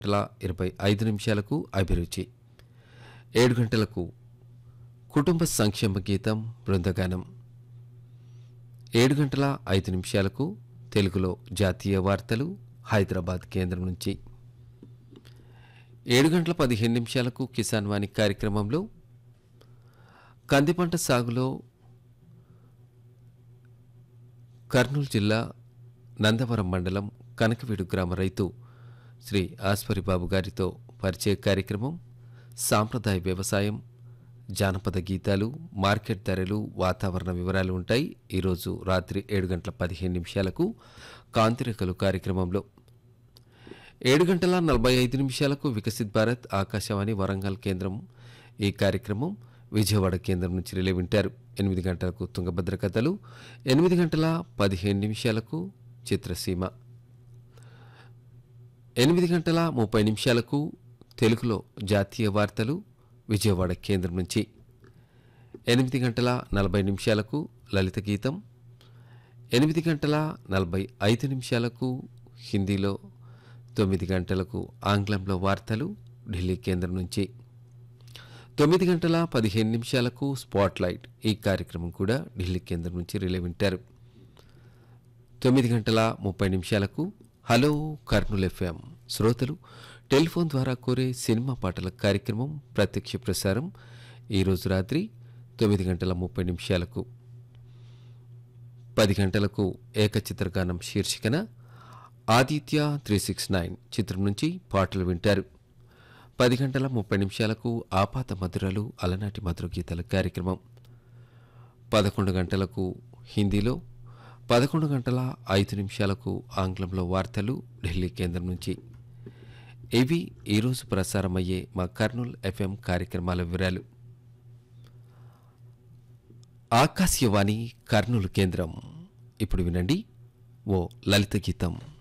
7:25 అభిరుచి 7 గంటలకు కుటుంబ సంక్షేమ గీతం బృందగానం 7:05 తెలుగులో జాతీయ వార్తలు హైదరాబాద్ కేంద్రం నుంచి 7:15 కిసాన్ వాణి కార్యక్రమంలో కందిపంట సాగులో కర్నూలు జిల్లా నందవరం మండలం కనకవీడు గ్రామ రైతు శ్రీ ఆస్పరిబాబు గారితో పరిచయ కార్యక్రమం, సాంప్రదాయ వ్యవసాయం, జానపద గీతాలు, మార్కెట్ ధరలు, వాతావరణ వివరాలు ఉంటాయి. ఈరోజు రాత్రి 7:15 కాంతిరేఖలు కార్యక్రమంలో 7:45 వికసిత్ భారత్ ఆకాశవాణి వరంగల్ కేంద్రం ఈ కార్యక్రమం విజయవాడ కేంద్రం నుంచి రిలే వింటారు. 8 గంటలకు తుంగభద్ర కథలు, 8:15 చిత్రసీమ, 8:30 తెలుగులో జాతీయ వార్తలు విజయవాడ కేంద్రం నుంచి, 8:40 లలిత గీతం, 8:45 హిందీలో, 9 గంటలకు ఆంగ్లంలో వార్తలు ఢిల్లీ కేంద్రం నుంచి, 9:15 స్పాట్లైట్ ఈ కార్యక్రమం కూడా ఢిల్లీ కేంద్రం నుంచి రిలే వింటారు. 9:30 హలో కర్నూలు ఎఫ్ఎం శ్రోతలు టెలిఫోన్ ద్వారా కోరే సినిమా పాటల కార్యక్రమం ప్రత్యక్ష ప్రసారం ఈరోజు రాత్రి 9:30 10 గంటలకు ఏకచిత్రగానం శీర్షికన ఆదిత్య 369 చిత్రం నుంచి పాటలు వింటారు. 10:30 ఆపాత మధురాలు అలనాటి మధుర గీతాల కార్యక్రమం, 11 గంటలకు హిందీలో, 11:05 ఆంగ్లంలో వార్తలు ఢిల్లీ కేంద్రం నుంచి. ఇవి ఈరోజు ప్రసారమయ్యే మా కర్నూలు ఎఫ్ఎం కార్యక్రమాల వివరాలు. ఆకాశవాణి కర్నూలు కేంద్రం. ఇప్పుడు వినండి ఓ లలిత గీతం.